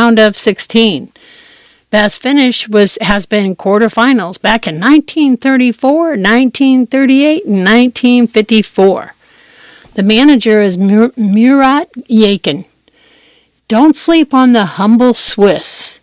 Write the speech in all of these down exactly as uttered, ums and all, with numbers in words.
round of sixteen. Best finish was has been quarterfinals back in nineteen thirty-four, nineteen thirty-eight, and nineteen fifty-four. The manager is Mur- Murat Yakin. Don't sleep on the humble Swiss.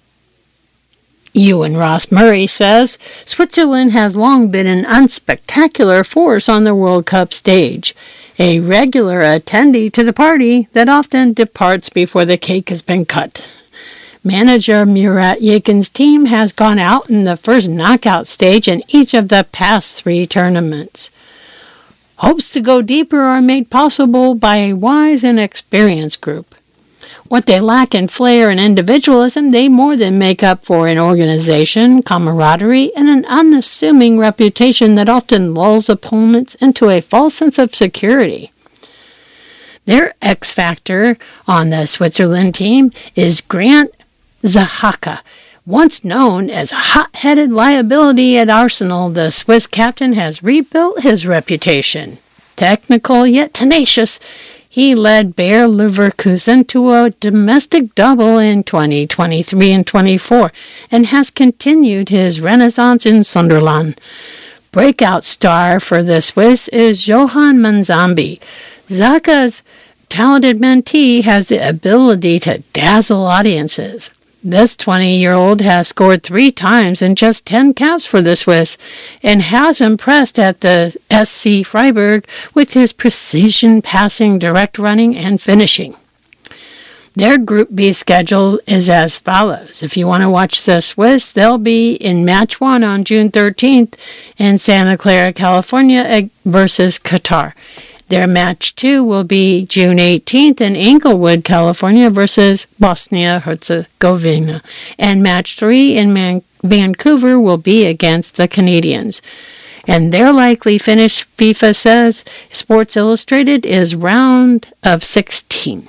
Ewan Ross Murray says, Switzerland has long been an unspectacular force on the World Cup stage, a regular attendee to the party that often departs before the cake has been cut. Manager Murat Yakin's team has gone out in the first knockout stage in each of the past three tournaments. Hopes to go deeper are made possible by a wise and experienced group. What they lack in flair and individualism, they more than make up for in organization, camaraderie, and an unassuming reputation that often lulls opponents into a false sense of security. Their X factor on the Switzerland team is Grant Zahaka. Once known as a hot-headed liability at Arsenal, the Swiss captain has rebuilt his reputation. Technical yet tenacious, he led Bayer Leverkusen to a domestic double in twenty twenty-three and twenty-four and has continued his renaissance in Sunderland. Breakout star for the Swiss is Johan Manzambi. Zaka's talented mentee has the ability to dazzle audiences. This twenty-year-old has scored three times in just ten caps for the Swiss and has impressed at the S C Freiburg with his precision passing, direct running, and finishing. Their Group B schedule is as follows. If you want to watch the Swiss, they'll be in Match one on June thirteenth in Santa Clara, California versus Qatar. Their Match two will be June eighteenth in Inglewood, California versus Bosnia-Herzegovina. And Match three in Man- Vancouver will be against the Canadians. And their likely finish, FIFA says, Sports Illustrated, is round of sixteen.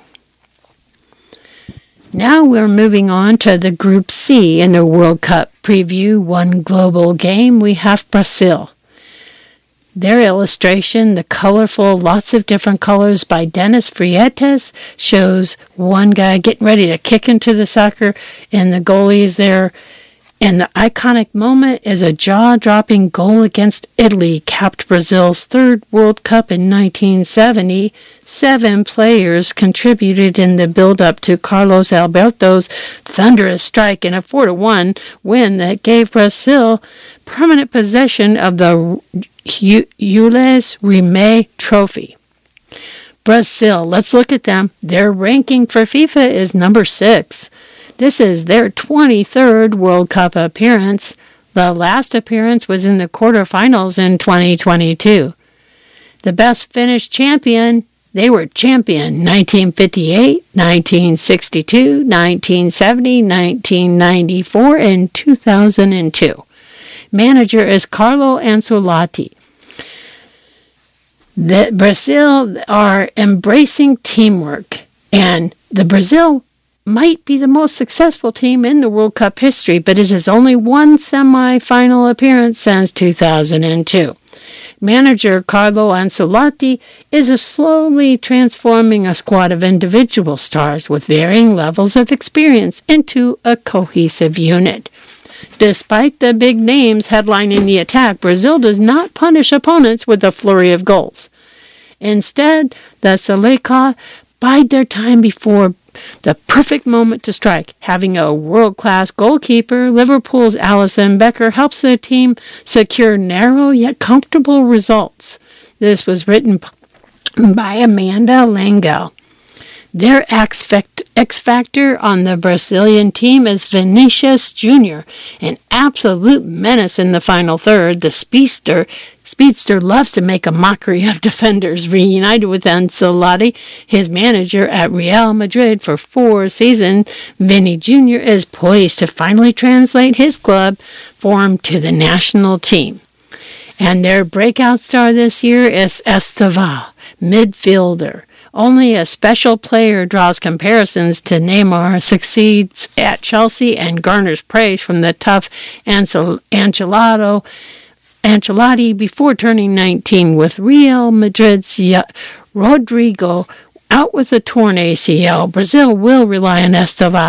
Now we're moving on to the Group C in the World Cup preview. One global game, we have Brazil. Their illustration, the colorful, lots of different colors by Dennis Freitas, shows one guy getting ready to kick into the soccer, and the goalie is there. And the iconic moment is a jaw-dropping goal against Italy, capped Brazil's third World Cup in nineteen seventy. Seven players contributed in the build-up to Carlos Alberto's thunderous strike in a four to one win that gave Brazil permanent possession of the Jules Rimet Trophy. Brazil, let's look at them. Their ranking for FIFA is number six. This is their twenty-third World Cup appearance. The last appearance was in the quarterfinals in twenty twenty-two. The best Finnish champion, they were champion nineteen fifty-eight, nineteen sixty-two, nineteen seventy, nineteen ninety-four, and two thousand two. Manager is Carlo Ancelotti. The Brazil are embracing teamwork, and the Brazil might be the most successful team in the World Cup history, but it has only one semi-final appearance since two thousand two. Manager Carlo Ancelotti is a slowly transforming a squad of individual stars with varying levels of experience into a cohesive unit. Despite the big names headlining the attack, Brazil does not punish opponents with a flurry of goals. Instead, the Seleção bide their time before the perfect moment to strike. Having a world-class goalkeeper, Liverpool's Alisson Becker helps the team secure narrow yet comfortable results. This was written by Amanda Langell. Their X factor on the Brazilian team is Vinicius Junior, an absolute menace in the final third. The speedster, speedster loves to make a mockery of defenders. Reunited with Ancelotti, his manager at Real Madrid for four seasons, Vini Junior is poised to finally translate his club form to the national team. And their breakout star this year is Estevão, midfielder. Only a special player draws comparisons to Neymar, succeeds at Chelsea, and garners praise from the tough Ansel- Ancelotti, Ancelotti before turning nineteen. With Real Madrid's Rodrigo out with a torn A C L, Brazil will rely on Estevão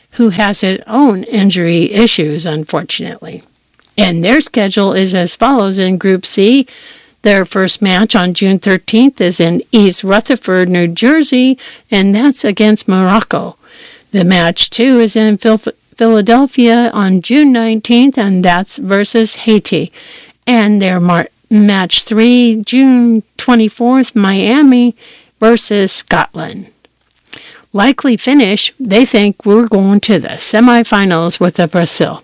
who has his own injury issues, unfortunately. And their schedule is as follows in Group C. Their first match on June thirteenth is in East Rutherford, New Jersey, and that's against Morocco. The match two is in Philadelphia on June nineteenth, and that's versus Haiti. And their mar- match three, June twenty-fourth, Miami versus Scotland. Likely finish, they think we're going to the semifinals with the Brazil.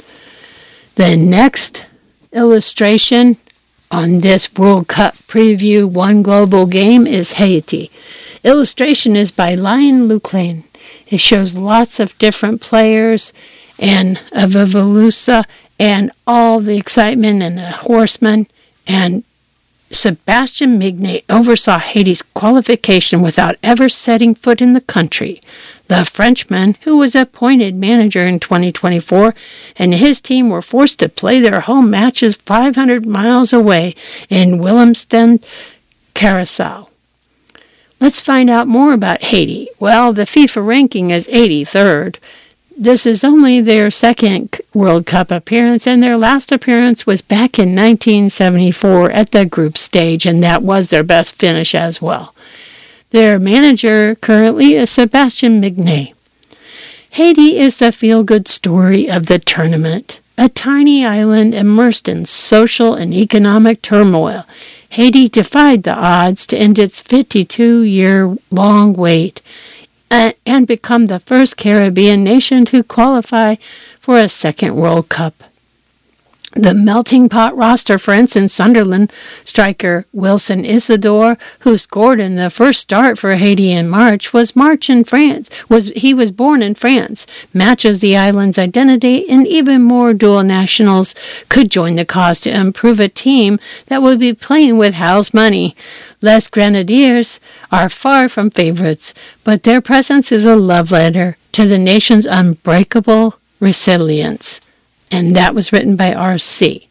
The next illustration on this World Cup preview One Global Game is Haiti. Illustration is by Lion Luclain. It shows lots of different players and a Vivalusa and all the excitement and the horsemen. And Sebastien Mignet oversaw Haiti's qualification without ever setting foot in the country. The Frenchman, who was appointed manager in twenty twenty-four, and his team were forced to play their home matches five hundred miles away in Willemstad, Curaçao. Let's find out more about Haiti. Well, the FIFA ranking is eighty-third. This is only their second World Cup appearance, and their last appearance was back in nineteen seventy-four at the group stage, and that was their best finish as well. Their manager currently is Sebastien Mignet. Haiti is the feel-good story of the tournament. A tiny island immersed in social and economic turmoil, Haiti defied the odds to end its fifty-two-year-long wait and become the first Caribbean nation to qualify for a second World Cup. The melting pot roster, for instance, Sunderland striker Wilson Isidore, who scored in the first start for Haiti in March, was March in France. Was he was born in France, matches the island's identity, and even more dual nationals could join the cause to improve a team that would be playing with house money. Les Grenadiers are far from favorites, but their presence is a love letter to the nation's unbreakable resilience. And that was written by R C.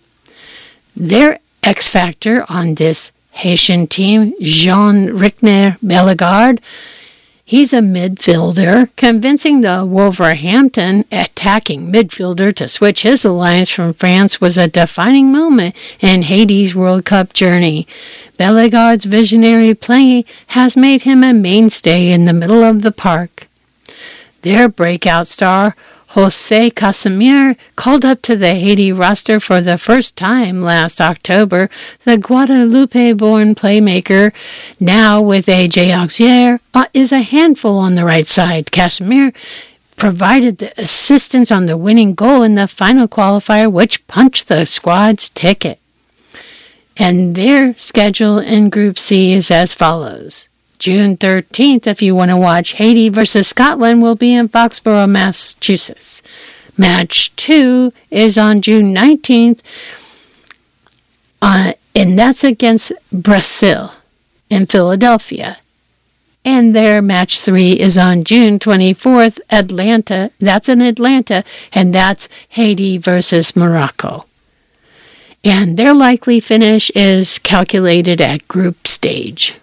Their X factor on this Haitian team, Jean-Rickner Bellegarde, he's a midfielder, convincing the Wolverhampton attacking midfielder to switch his alliance from France was a defining moment in Haiti's World Cup journey. Bellegarde's visionary play has made him a mainstay in the middle of the park. Their breakout star, Jose Casimir, called up to the Haiti roster for the first time last October. The Guadeloupe-born playmaker, now with A J Auxerre, is a handful on the right side. Casimir provided the assistance on the winning goal in the final qualifier, which punched the squad's ticket. And their schedule in Group C is as follows. June thirteenth, if you want to watch Haiti versus Scotland, will be in Foxborough, Massachusetts. Match two is on June nineteenth, uh, and that's against Brazil in Philadelphia. And their match three is on June twenty-fourth, Atlanta. That's in Atlanta, and that's Haiti versus Morocco. And their likely finish is calculated at group stage.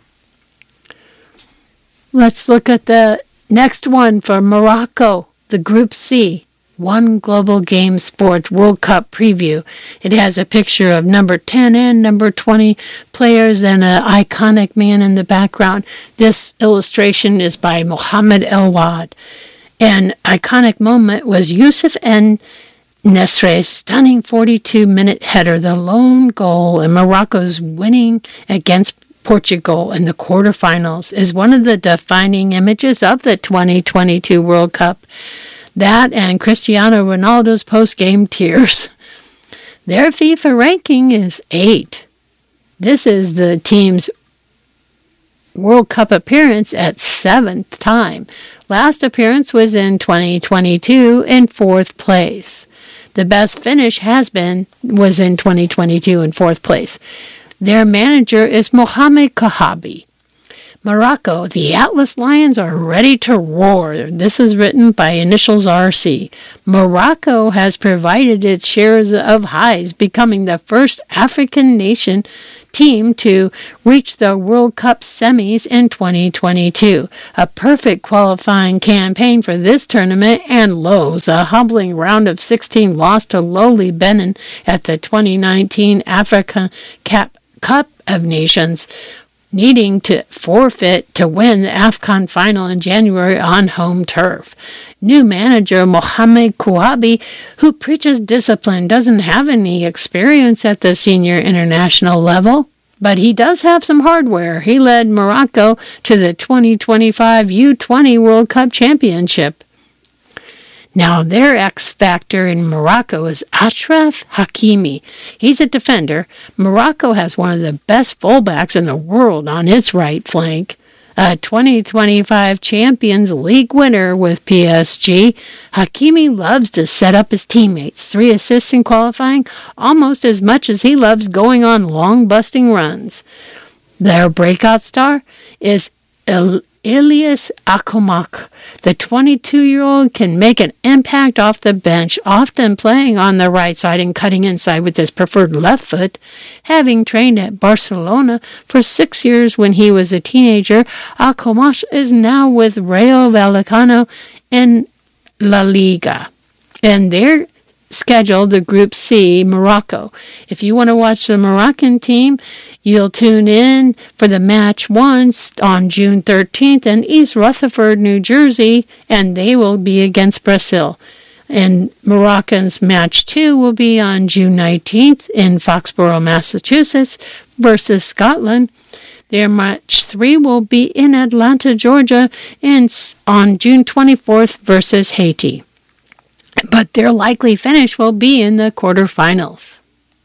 Let's look at the next one for Morocco, the Group C, One Global Game Sports World Cup preview. It has a picture of number ten and number twenty players and an iconic man in the background. This illustration is by Mohamed El Wad. An iconic moment was Youssef En Nesre's stunning forty-two-minute header, the lone goal in Morocco's winning against Portugal in the quarterfinals, is one of the defining images of the twenty twenty-two World Cup. That and Cristiano Ronaldo's post-game tears. Their FIFA ranking is eight. This is the team's World Cup appearance at seventh time. Last appearance was in twenty twenty-two in fourth place. The best finish has been was in twenty twenty-two in fourth place. Their manager is Mohamed Kahabi. Morocco, the Atlas Lions are ready to roar. This is written by initials R C. Morocco has provided its shares of highs, becoming the first African nation team to reach the World Cup semis in twenty twenty-two. A perfect qualifying campaign for this tournament, and Lowe's, a humbling round of sixteen loss to lowly Benin at the twenty nineteen Africa Cup of Nations, needing to forfeit to win the AFCON final in January on home turf. New manager Mohamed Kouabi, who preaches discipline, doesn't have any experience at the senior international level, but he does have some hardware. He led Morocco to the twenty twenty-five U twenty World Cup Championship. Now, their X factor in Morocco is Achraf Hakimi. He's a defender. Morocco has one of the best fullbacks in the world on its right flank. A twenty twenty-five Champions League winner with P S G, Hakimi loves to set up his teammates. Three assists in qualifying, almost as much as he loves going on long busting runs. Their breakout star is El- Elias Akomak. The twenty-two-year-old can make an impact off the bench, often playing on the right side and cutting inside with his preferred left foot. Having trained at Barcelona for six years when he was a teenager, Akomak is now with Rayo Vallecano in La Liga. And they're scheduled the Group C, Morocco. If you want to watch the Moroccan team, you'll tune in for the match once on June thirteenth in East Rutherford, New Jersey, and they will be against Brazil. And Moroccans match two will be on June nineteenth in Foxborough, Massachusetts versus Scotland. Their match three will be in Atlanta, Georgia, and on June twenty-fourth versus Haiti. But their likely finish will be in the quarterfinals.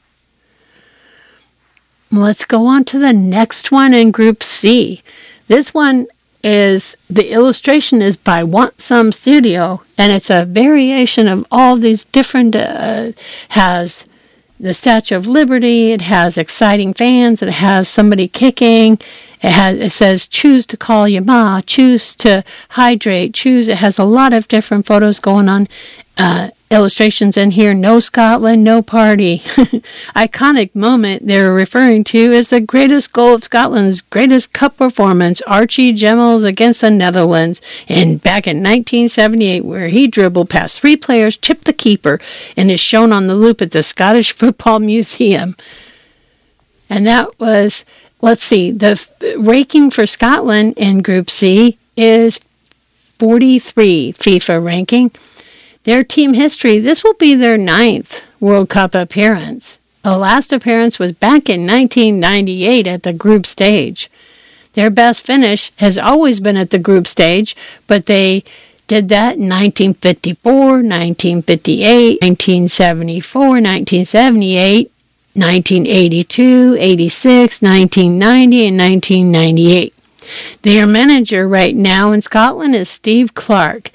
Let's go on to the next one in Group C. This one is, the illustration is by Want Some Studio, and it's a variation of all these different, uh, has the Statue of Liberty, it has exciting fans, it has somebody kicking, it has, it says choose to call your ma, choose to hydrate, choose, it has a lot of different photos going on. Uh, illustrations in here. No Scotland, no party. Iconic moment they're referring to is the greatest goal of Scotland's greatest cup performance, Archie Gemmells against the Netherlands, and back in nineteen seventy-eight, where he dribbled past three players, chipped the keeper, and is shown on the loop at the Scottish Football Museum. And that was, let's see, the ranking for Scotland in Group C is forty-three FIFA ranking. Their team history, this will be their ninth World Cup appearance. The last appearance was back in nineteen ninety-eight at the group stage. Their best finish has always been at the group stage, but they did that in nineteen fifty-four, nineteen fifty-eight, nineteen seventy-four, nineteen seventy-eight, nineteen eighty-two, eighty-six, nineteen ninety, and nineteen ninety-eight. Their manager right now in Scotland is Steve Clarke.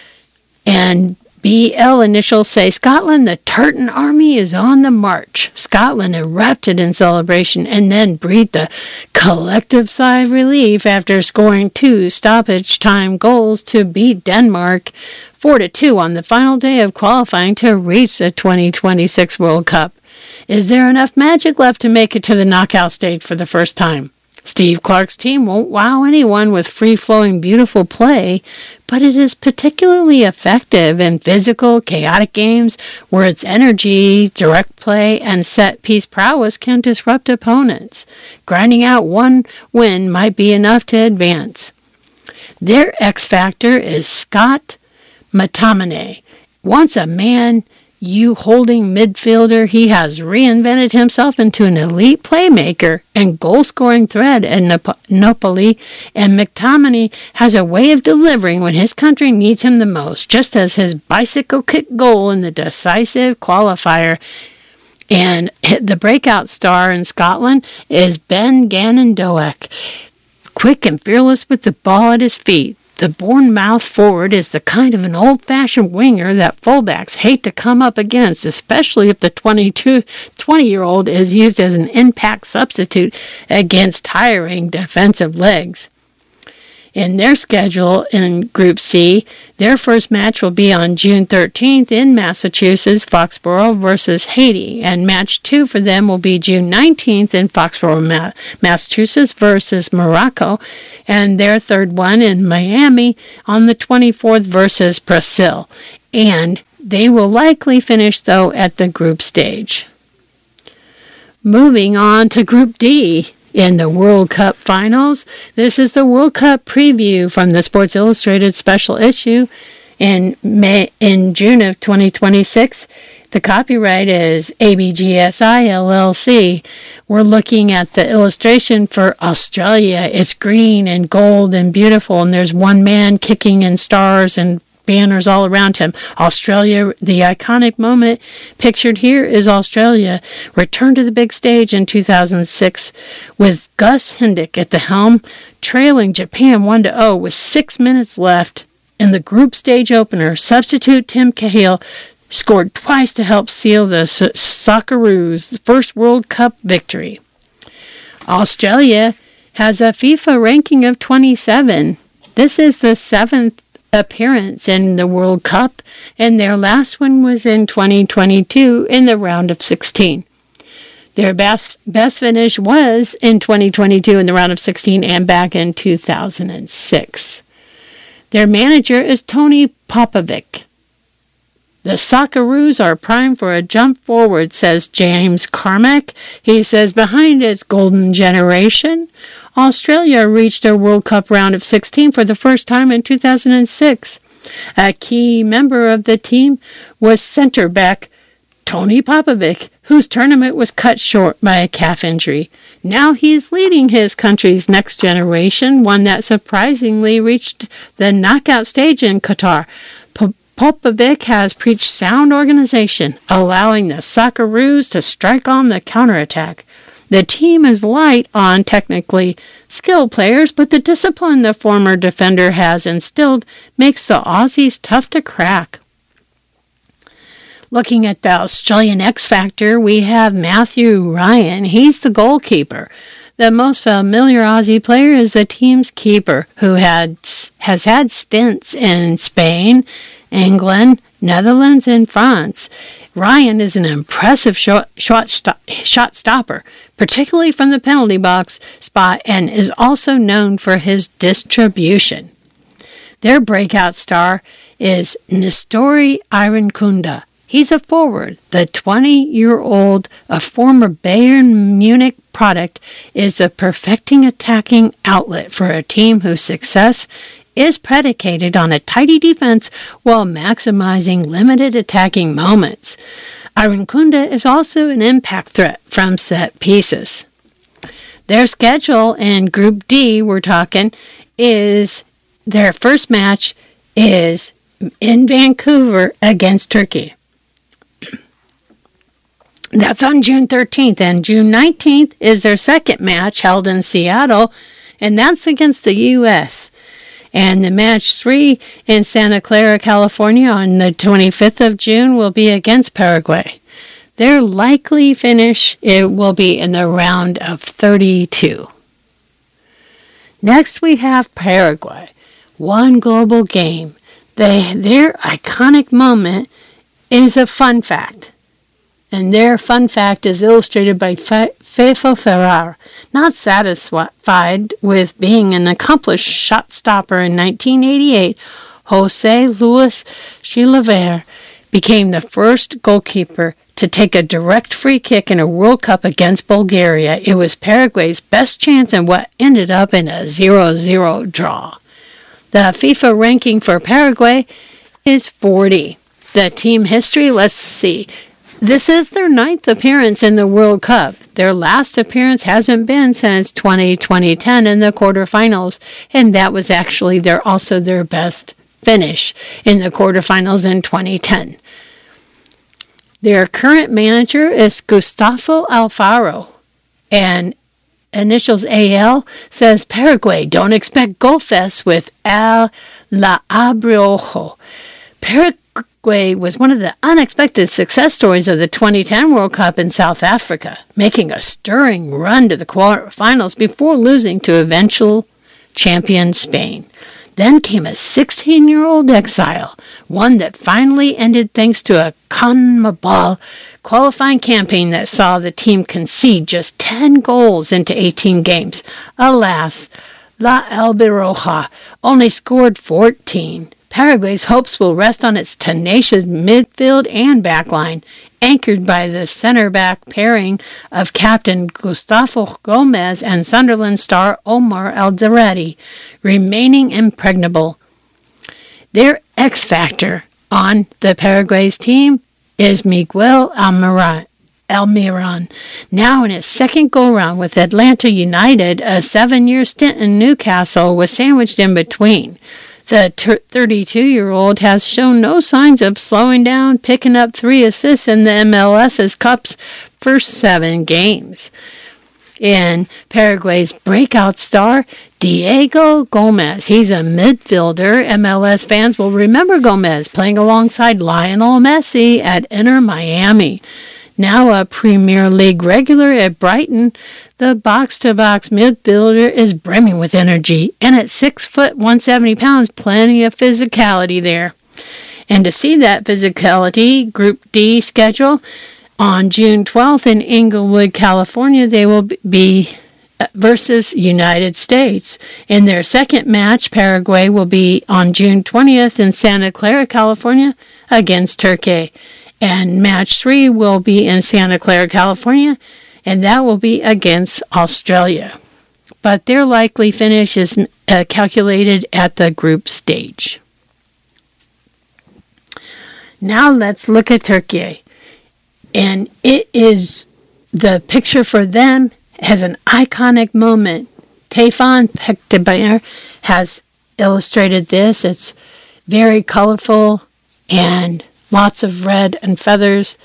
And B L initials say, Scotland, the Tartan Army is on the march. Scotland erupted in celebration and then breathed a collective sigh of relief after scoring two stoppage time goals to beat Denmark four to two on the final day of qualifying to reach the twenty twenty-six World Cup. Is there enough magic left to make it to the knockout stage for the first time? Steve Clarke's team won't wow anyone with free-flowing, beautiful play, but it is particularly effective in physical, chaotic games where its energy, direct play, and set-piece prowess can disrupt opponents. Grinding out one win might be enough to advance. Their X-factor is Scott McTominay. Once a man U holding midfielder, he has reinvented himself into an elite playmaker and goal-scoring threat at Nap- Napoli, and McTominay has a way of delivering when his country needs him the most, just as his bicycle kick goal in the decisive qualifier. And the breakout star in Scotland is Ben Gannon Doak, quick and fearless with the ball at his feet. The Bournemouth forward is the kind of an old-fashioned winger that fullbacks hate to come up against, especially if the twenty-two, twenty-year-old is used as an impact substitute against tiring defensive legs. In their schedule in Group C, their first match will be on June thirteenth in Massachusetts, Foxborough versus Haiti. And match two for them will be June nineteenth in Foxborough, Ma- Massachusetts versus Morocco. And their third one in Miami on the twenty-fourth versus Brazil. And they will likely finish, though, at the group stage. Moving on to Group D in the World Cup finals. This is the World Cup preview from the Sports Illustrated special issue in May, in June of twenty twenty-six. The copyright is A B G S I L L C. We're looking at the illustration for Australia. It's green and gold and beautiful, and there's one man kicking in stars and banners all around him. Australia, the iconic moment pictured here is Australia returned to the big stage in two thousand six with Gus Hindick at the helm, trailing Japan one to oh with six minutes left in the group stage opener. Substitute Tim Cahill scored twice to help seal the Socceroos' first World Cup victory. Australia has a FIFA ranking of twenty-seven. This is the seventh appearance in the World Cup, and their last one was in twenty twenty-two in the round of sixteen. Their best best finish was in twenty twenty-two in the round of sixteen and back in two thousand six. Their manager is Tony Popovic. The Socceroos are primed for a jump forward, says James Carmack. He says behind its golden generation, Australia reached a World Cup round of sixteen for the first time in two thousand six. A key member of the team was centre back Tony Popovic, whose tournament was cut short by a calf injury. Now he's leading his country's next generation, one that surprisingly reached the knockout stage in Qatar. Popovic has preached sound organization, allowing the Socceroos to strike on the counterattack. The team is light on technically skilled players, but the discipline the former defender has instilled makes the Aussies tough to crack. Looking at the Australian X Factor, we have Matthew Ryan. He's the goalkeeper. The most familiar Aussie player is the team's keeper, who had has had stints in Spain, England, Netherlands, and France. Ryan is an impressive shot, shot, stop, shot stopper, particularly from the penalty box spot, and is also known for his distribution. Their breakout star is Nestori Irankunda. He's a forward. The twenty-year-old, a former Bayern Munich product, is the perfecting attacking outlet for a team whose success is predicated on a tidy defense while maximizing limited attacking moments. Irankunda is also an impact threat from set pieces. Their schedule in Group D, we're talking, is their first match is in Vancouver against Turkey. That's on June thirteenth, and June nineteenth is their second match held in Seattle, and that's against the U S And the match three in Santa Clara, California on the twenty-fifth of June will be against Paraguay. Their likely finish, it will be in the round of thirty-two. Next we have Paraguay. One global game. They, their iconic moment is a fun fact. And their fun fact is illustrated by Fefo Ferrar. Not satisfied with being an accomplished shot stopper in nineteen eighty-eight, Jose Luis Chilavert became the first goalkeeper to take a direct free kick in a World Cup against Bulgaria. It was Paraguay's best chance in what ended up in a zero zero draw. The FIFA ranking for Paraguay is forty. The team history, let's see. This is their ninth appearance in the World Cup. Their last appearance hasn't been since twenty ten in the quarterfinals, and that was actually their also their best finish in the quarterfinals in twenty ten. Their current manager is Gustavo Alfaro, and initials A L says Paraguay don't expect goal fest with Al La Abriojo. Paraguay was one of the unexpected success stories of the twenty ten World Cup in South Africa, making a stirring run to the quarterfinals before losing to eventual champion Spain. Then came a sixteen-year-old exile, one that finally ended thanks to a CONMEBOL qualifying campaign that saw the team concede just ten goals into eighteen games. Alas, La Albiroja only scored fourteen. Paraguay's hopes will rest on its tenacious midfield and backline, anchored by the center-back pairing of captain Gustavo Gomez and Sunderland star Omar Alderete, remaining impregnable. Their X-factor on the Paraguay's team is Miguel Almiron. Almiron, now in his second go-round with Atlanta United, a seven-year stint in Newcastle was sandwiched in between. The thirty-two-year-old has shown no signs of slowing down, picking up three assists in the M L S's Cup's first seven games. In Paraguay's breakout star, Diego Gomez. He's a midfielder. M L S fans will remember Gomez playing alongside Lionel Messi at Inter Miami. Now a Premier League regular at Brighton, the box-to-box midfielder is brimming with energy, and at six foot one hundred seventy pounds, plenty of physicality there. And to see that physicality, Group D schedule, on June twelfth in Inglewood, California, they will be versus United States. In their second match, Paraguay will be on June twentieth in Santa Clara, California, against Turkey. And match three will be in Santa Clara, California, and that will be against Australia. But their likely finish is uh, calculated at the group stage. Now let's look at Turkey. And it is, the picture for them has an iconic moment. Tayfun Pekdemir has illustrated this. It's very colorful and lots of red and feathers.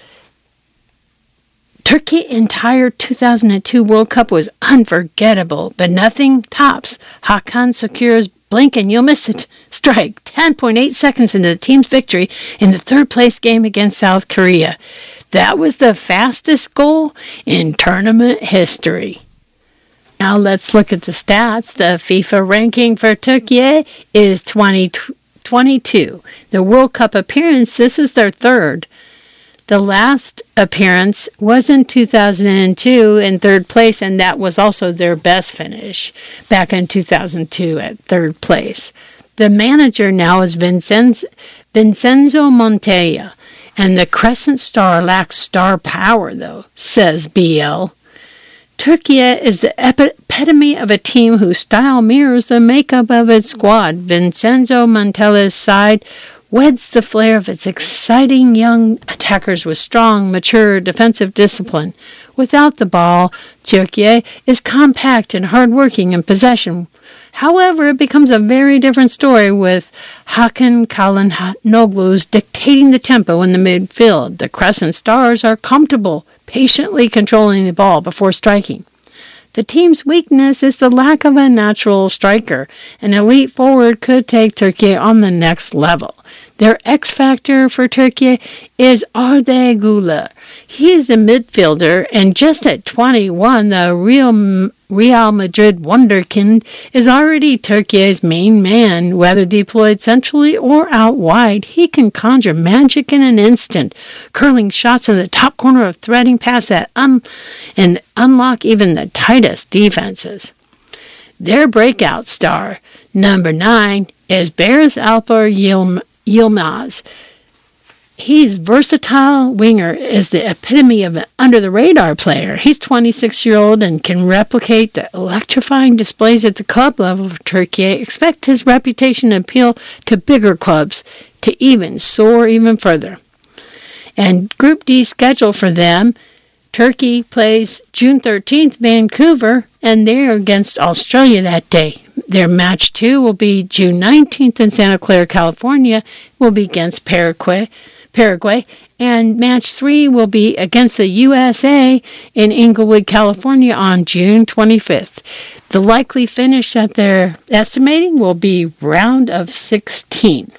Turkey's entire two thousand two World Cup was unforgettable, but nothing tops Hakan Şükür's blink and you'll miss it strike ten point eight seconds into the team's victory in the third place game against South Korea. That was the fastest goal in tournament history. Now let's look at the stats. The FIFA ranking for Turkey is twenty twenty-two. The World Cup appearance, this is their third. The last appearance was in two thousand two in third place, and that was also their best finish back in two thousand two at third place. The manager now is Vincenzo, Vincenzo Montella, and the Crescent Star lacks star power, though, says B L. Turkey is the epitome of a team whose style mirrors the makeup of its squad. Vincenzo Montella's side weds the flair of its exciting young attackers with strong, mature defensive discipline. Without the ball, Turkey is compact and hard-working in possession. However, it becomes a very different story with Hakan Çalhanoğlu dictating the tempo in the midfield. The Crescent Stars are comfortable, patiently controlling the ball before striking. The team's weakness is the lack of a natural striker. An elite forward could take Turkey on the next level. Their X-factor for Turkey is Arda Güler. He is a midfielder, and just at twenty-one, the Real, Real Madrid wonderkind is already Turkey's main man. Whether deployed centrally or out wide, he can conjure magic in an instant, curling shots in the top corner of threading past that un- and unlock even the tightest defenses. Their breakout star, number nine, is Barış Alper Yilmaz. Yilmaz. He's versatile winger, is the epitome of an under-the-radar player. He's twenty-six-year-old and can replicate the electrifying displays at the club level of Turkey. Expect his reputation to appeal to bigger clubs to even soar even further. And Group D schedule for them, Turkey plays June thirteenth, Vancouver, and they're against Australia that day. Their match two will be June nineteenth in Santa Clara, California, will be against Paraguay, Paraguay, and match three will be against the U S A in Inglewood, California on June twenty-fifth. The likely finish that they're estimating will be round of sixteen.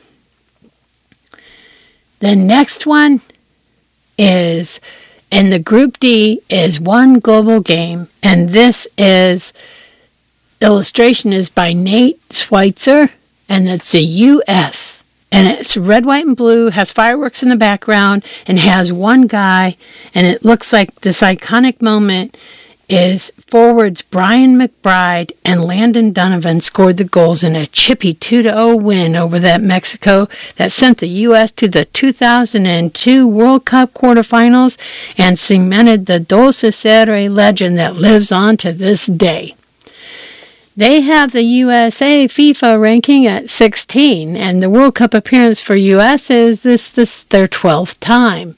The next one is, in the Group D, is one global game, and this is illustration is by Nate Schweitzer, and it's the U S And it's red, white, and blue, has fireworks in the background, and has one guy, and it looks like this iconic moment is forwards Brian McBride and Landon Donovan scored the goals in a chippy two to oh win over that Mexico that sent the U S to the two thousand two World Cup quarterfinals and cemented the Dos Cero legend that lives on to this day. They have the U S A FIFA ranking at sixteen, and the World Cup appearance for U S is this, this their twelfth time.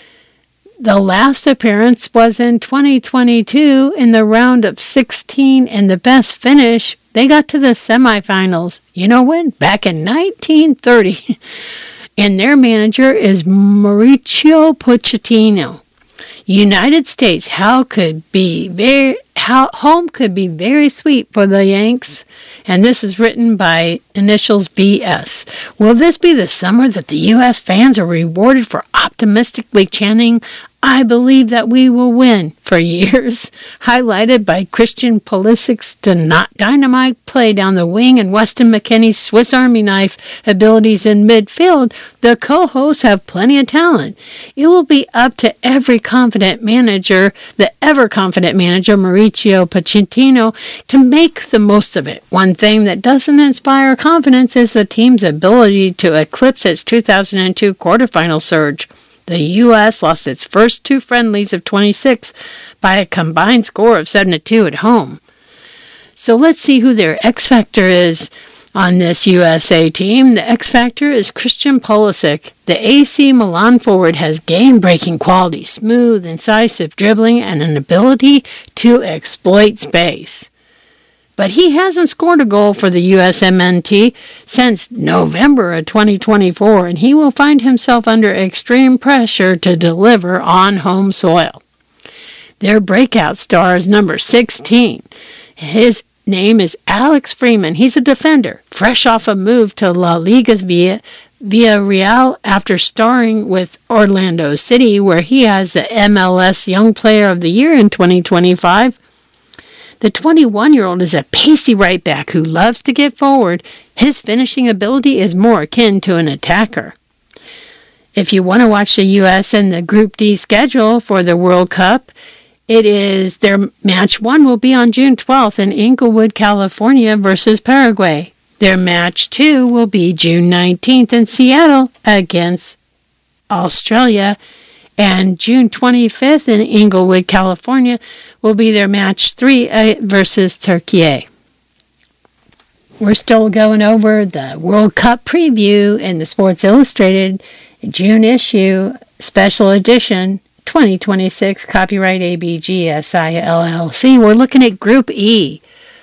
The last appearance was in twenty twenty-two in the round of sixteen, and the best finish, they got to the semifinals. You know when? Back in nineteen thirty. And their manager is Mauricio Pochettino. United States, how could be very how home could be very sweet for the Yanks. And this is written by initials B S. Will this be the summer that the U S fans are rewarded for optimistically chanting, "I believe that we will win," for years? Highlighted by Christian Pulisic's dynamite play down the wing and Weston McKennie's Swiss Army knife abilities in midfield, the co-hosts have plenty of talent. It will be up to every confident manager, the ever-confident manager, Mauricio Pochettino, to make the most of it. One thing that doesn't inspire confidence is the team's ability to eclipse its two thousand two quarterfinal surge. The U S lost its first two friendlies of twenty-six by a combined score of seven to two at home. So let's see who their X Factor is on this U S A team. The X Factor is Christian Pulisic. The A C Milan forward has game-breaking quality, smooth, incisive dribbling, and an ability to exploit space. But he hasn't scored a goal for the U S M N T since November of twenty twenty-four, and he will find himself under extreme pressure to deliver on home soil. Their breakout star is number sixteen. His name is Alex Freeman. He's a defender, fresh off a move to La Liga's via Villarreal after starring with Orlando City, where he has the M L S Young Player of the Year in twenty twenty-five. The twenty-one-year-old is a pacey right back who loves to get forward. His finishing ability is more akin to an attacker. If you want to watch the U S and the Group D schedule for the World Cup, it is their match one will be on June twelfth in Inglewood, California versus Paraguay. Their match two will be June nineteenth in Seattle against Australia. And June twenty-fifth in Inglewood, California, will be their match three uh, versus Turkey. We're still going over the World Cup preview in the Sports Illustrated June issue, special edition, twenty twenty-six, copyright A B G S I L L C. We're looking at Group E.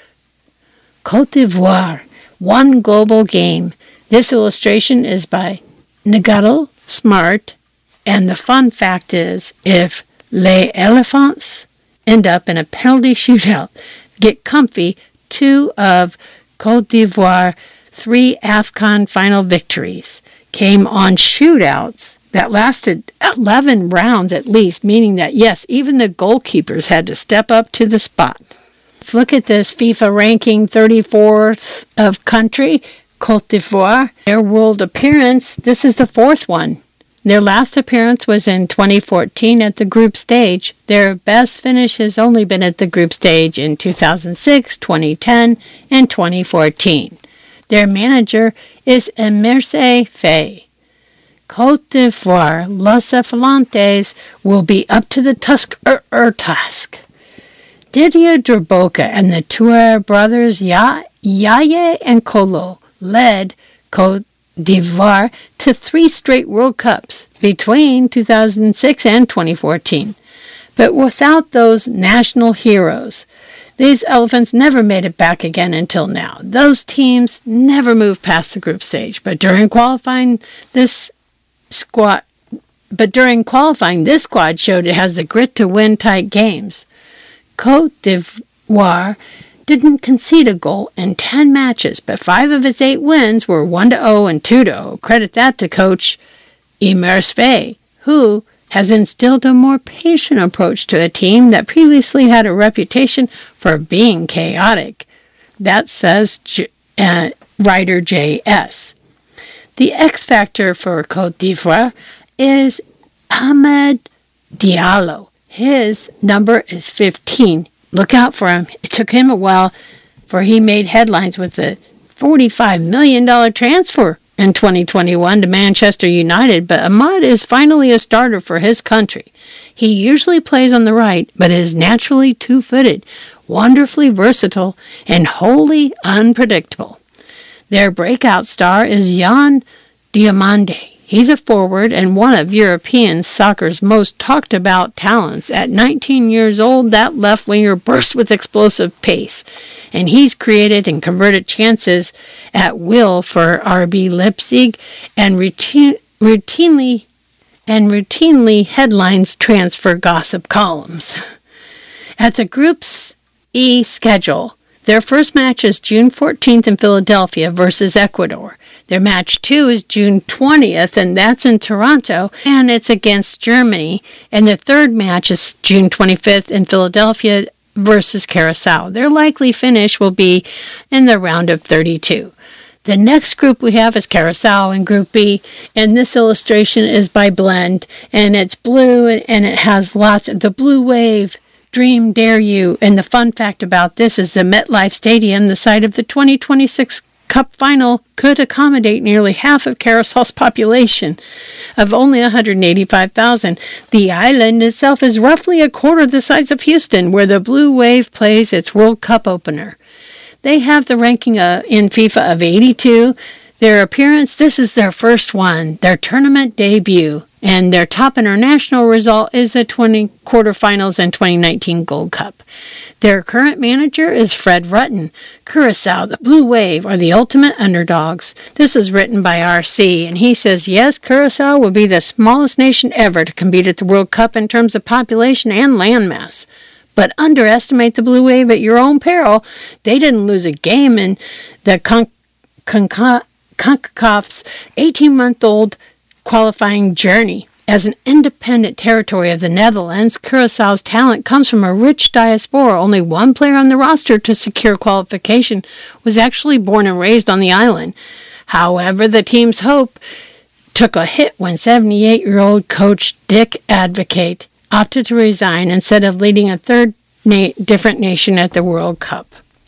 Côte d'Ivoire, one global game. This illustration is by Nagato Smart. And the fun fact is, if Les Elephants end up in a penalty shootout, get comfy, two of Côte d'Ivoire three AFCON final victories came on shootouts that lasted eleven rounds at least, meaning that, yes, even the goalkeepers had to step up to the spot. Let's look at this FIFA ranking thirty-fourth of country, Côte d'Ivoire. Their world appearance, this is the fourth one. Their last appearance was in twenty fourteen at the group stage. Their best finish has only been at the group stage in two thousand six, twenty ten, and twenty fourteen. Their manager is Emerse Faye. Côte d'Ivoire, Los Elefantes will be up to the tusk er, er task. Didier Drogba and the Toure brothers ya, Yaya and Kolo led Côte d'Ivoire to three straight World Cups between two thousand six and twenty fourteen. But without those national heroes, these elephants never made it back again until now. Those teams never moved past the group stage, but during qualifying this squad but during qualifying this squad showed it has the grit to win tight games. Côte d'Ivoire didn't concede a goal in ten matches, but five of its eight wins were one to oh and two to oh. Credit that to coach Emerse Faye, who has instilled a more patient approach to a team that previously had a reputation for being chaotic. That says J- uh, writer J S. The X factor for Côte d'Ivoire is Ahmed Diallo. His number is fifteen. Look out for him. It took him a while, for he made headlines with a forty-five million dollars transfer in twenty twenty-one to Manchester United, but Ahmad is finally a starter for his country. He usually plays on the right, but is naturally two-footed, wonderfully versatile, and wholly unpredictable. Their breakout star is Jan Diomande. He's a forward and one of European soccer's most talked about talents. At nineteen years old, that left winger bursts with explosive pace, and he's created and converted chances at will for R B Leipzig and routine, routinely and routinely headlines transfer gossip columns. At the Group's E schedule, their first match is June fourteenth in Philadelphia versus Ecuador. Their match two is June twentieth, and that's in Toronto, and it's against Germany. And their third match is June twenty-fifth in Philadelphia versus Curacao. Their likely finish will be in the round of thirty-two. The next group we have is Curacao in Group B, and this illustration is by Blend, and it's blue, and it has lots of the Blue Wave, Dream Dare You, and the fun fact about this is the MetLife Stadium, the site of the twenty twenty-six Cup final, could accommodate nearly half of Curaçao's population of only one hundred eighty-five thousand. The island itself is roughly a quarter the size of Houston, where the Blue Wave plays its World Cup opener. They have the ranking uh, in FIFA of eighty-two. Their appearance, this is their first one, their tournament debut, and their top international result is the twenty quarterfinals and twenty nineteen Gold Cup. Their current manager is Fred Rutten. Curacao, the Blue Wave, are the ultimate underdogs. This is written by R C, and he says, yes, Curacao will be the smallest nation ever to compete at the World Cup in terms of population and landmass. But underestimate the Blue Wave at your own peril. They didn't lose a game in the Con- Con- CONCACAF's eighteen-month-old qualifying journey. As an independent territory of the Netherlands, Curaçao's talent comes from a rich diaspora. Only one player on the roster to secure qualification was actually born and raised on the island. However, the team's hope took a hit when seventy-eight-year-old coach Dick Advocate opted to resign instead of leading a third na- different nation at the World Cup.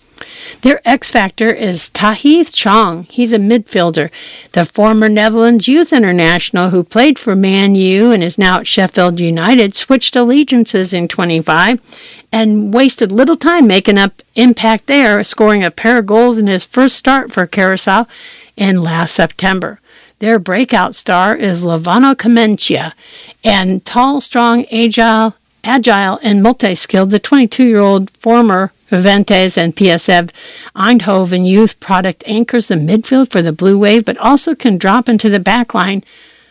Their X factor is Tahith Chong. He's a midfielder, the former Netherlands youth international who played for Man U and is now at Sheffield United, switched allegiances in twenty-five and wasted little time making up impact there, scoring a pair of goals in his first start for Curaçao in last September. Their breakout star is Lavano Kamencia, and tall, strong, agile, agile, and multi-skilled, the twenty-two-year-old former Juventus and P S V Eindhoven youth product anchors the midfield for the Blue Wave, but also can drop into the back line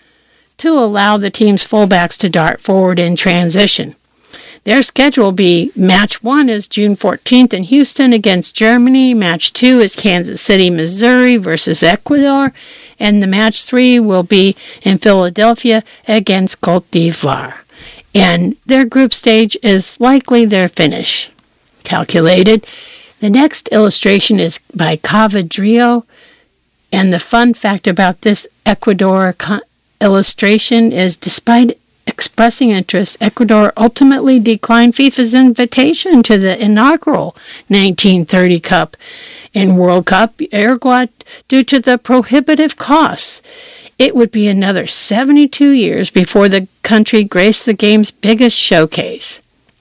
to allow the team's fullbacks to dart forward in transition. Their schedule will be match one is June fourteenth in Houston against Germany. Match two is Kansas City, Missouri versus Ecuador. And the match three will be in Philadelphia against Côte d'Ivoire. And their group stage is likely their finish. Calculated. The next illustration is by Cavadrio, and the fun fact about this Ecuador con- illustration is despite expressing interest, Ecuador ultimately declined FIFA's invitation to the inaugural nineteen thirty Cup and World Cup Uruguay due to the prohibitive costs. It would be another seventy-two years before the country graced the game's biggest showcase.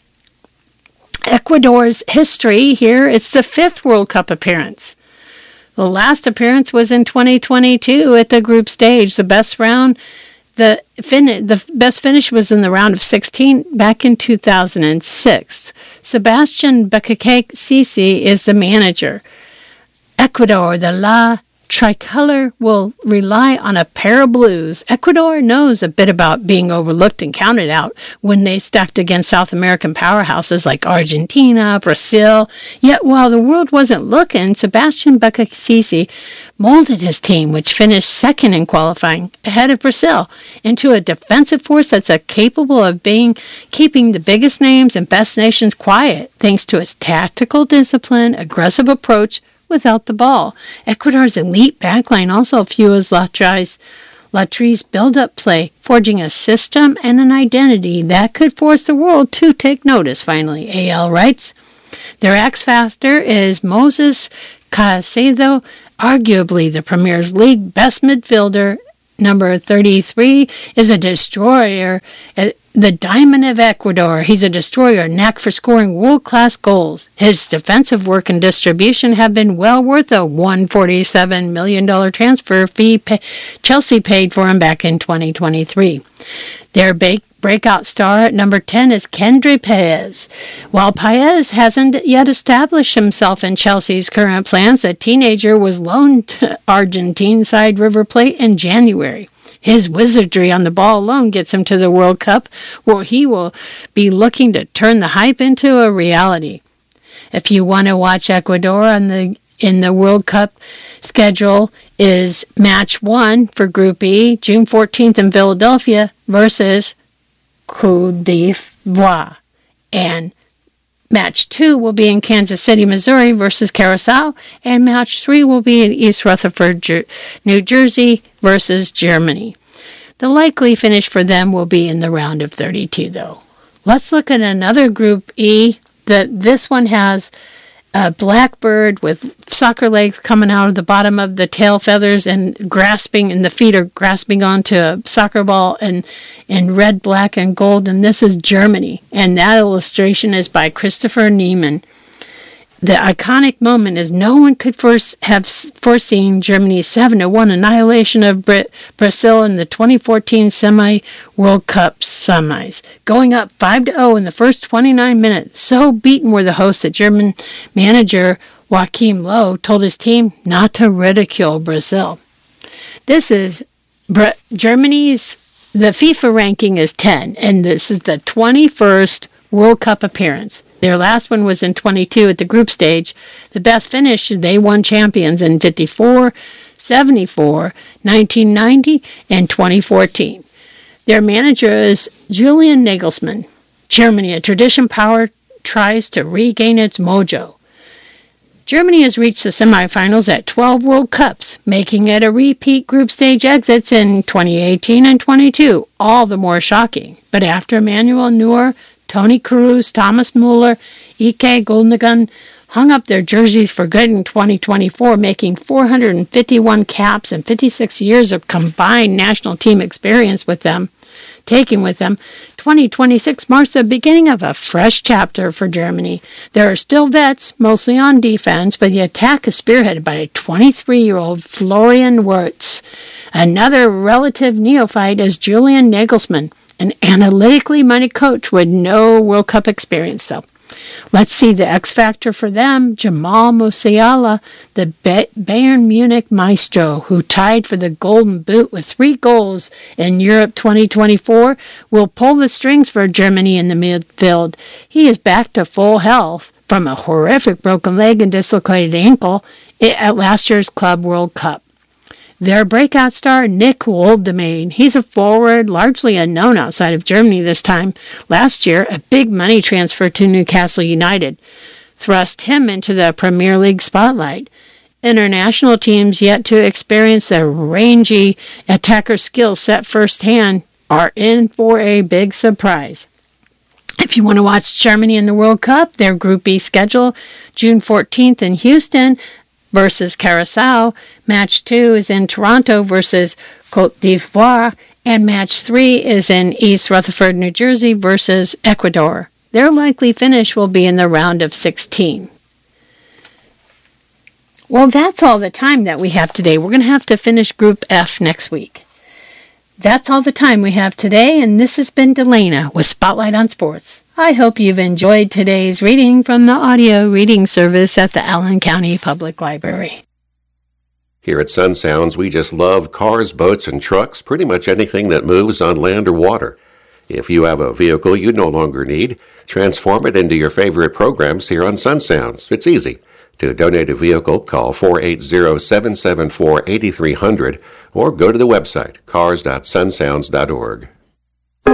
Ecuador's history here, it's the fifth World Cup appearance. The last appearance was in twenty twenty-two at the group stage. The best round, the fin- the best finish was in the round of sixteen back in two thousand six. Sebastian Bakakese is the manager. Ecuador, the La Tricolor, will rely on a pair of blues. Ecuador knows a bit about being overlooked and counted out when they stacked against South American powerhouses like Argentina, Brazil. Yet while the world wasn't looking, Sebastian Bakakese molded his team, which finished second in qualifying ahead of Brazil, into a defensive force that's a capable of being keeping the biggest names and best nations quiet, thanks to its tactical discipline, aggressive approach, without the ball. Ecuador's elite backline also fuels Latri's Latri's build-up play, forging a system and an identity that could force the world to take notice, finally, A L writes. Their X-Factor is Moses Caicedo, arguably the Premier League best midfielder. Number thirty-three is a destroyer, the Diamond of Ecuador. He's a destroyer, knack for scoring world-class goals. His defensive work and distribution have been well worth a one hundred forty-seven million dollars transfer fee pay- Chelsea paid for him back in twenty twenty-three. Their ba- breakout star at number ten is Kendry Páez. While Páez hasn't yet established himself in Chelsea's current plans, the teenager was loaned to Argentine side River Plate in January. His wizardry on the ball alone gets him to the World Cup, where he will be looking to turn the hype into a reality. If you want to watch Ecuador on the in the World Cup schedule is match one for Group E, June fourteenth in Philadelphia versus Côte d'Ivoire. And match two will be in Kansas City, Missouri versus Curacao. And match three will be in East Rutherford, New Jersey versus Germany. The likely finish for them will be in the round of thirty-two, though. Let's look at another Group E. That this one has a blackbird with soccer legs coming out of the bottom of the tail feathers and grasping, and the feet are grasping onto a soccer ball in, in red, black, and gold. And this is Germany. And that illustration is by Christopher Niemann. The iconic moment is no one could first have foreseen Germany's seven to one annihilation of Brit- Brazil in the twenty fourteen semi-World Cup semis, going up five to oh in the first twenty-nine minutes. So beaten were the hosts that German manager Joachim Low told his team not to ridicule Brazil. This is Br- Germany's, the FIFA ranking is ten, and this is the twenty-first World Cup appearance. Their last one was in twenty-two at the group stage. The best finish, they won champions in fifty-four, seventy-four, nineteen ninety, and twenty fourteen. Their manager is Julian Nagelsmann. Germany, a tradition power, tries to regain its mojo. Germany has reached the semifinals at twelve World Cups, making it a repeat group stage exits in twenty eighteen and twenty-two, all the more shocking. But after Manuel Neuer, Toni Kroos, Thomas Müller, Ike Gundogan hung up their jerseys for good in twenty twenty-four, making four hundred fifty-one caps and fifty-six years of combined national team experience with them, taking with them. twenty twenty-six marks the beginning of a fresh chapter for Germany. There are still vets, mostly on defense, but the attack is spearheaded by a twenty-three-year-old Florian Wirtz. Another relative neophyte is Julian Nagelsmann, an analytically minded coach with no World Cup experience, though. Let's see the X factor for them. Jamal Musiala, the Bayern Munich maestro, who tied for the Golden Boot with three goals in Europe twenty twenty-four, will pull the strings for Germany in the midfield. He is back to full health from a horrific broken leg and dislocated ankle at last year's Club World Cup. Their breakout star, Nick Woldemade. He's a forward, largely unknown outside of Germany this time. Last year, a big money transfer to Newcastle United thrust him into the Premier League spotlight. International teams yet to experience the rangy attacker skill set firsthand are in for a big surprise. If you want to watch Germany in the World Cup, their Group B schedule, June fourteenth in Houston versus Curacao. Match two is in Toronto versus Côte d'Ivoire. And match three is in East Rutherford, New Jersey versus Ecuador. Their likely finish will be in the round of sixteen. Well, that's all the time that we have today. We're going to have to finish Group F next week. That's all the time we have today, and this has been Delana with Spotlight on Sports. I hope you've enjoyed today's reading from the audio reading service at the Allen County Public Library. Here at Sun Sounds, we just love cars, boats, and trucks, pretty much anything that moves on land or water. If you have a vehicle you no longer need, transform it into your favorite programs here on Sun Sounds. It's easy. To donate a vehicle, call four eight zero, seven seven four, eight three zero zero or go to the website cars dot sun sounds dot org.